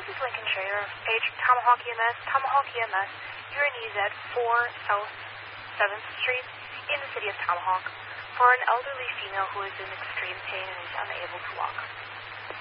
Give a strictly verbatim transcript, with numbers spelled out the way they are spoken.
is Lincoln Schrader, H Tomahawk E M S, Tomahawk E M S. You're in E Z four South seventh Street in the city of Tomahawk for an elderly female who is in extreme pain and is unable to walk.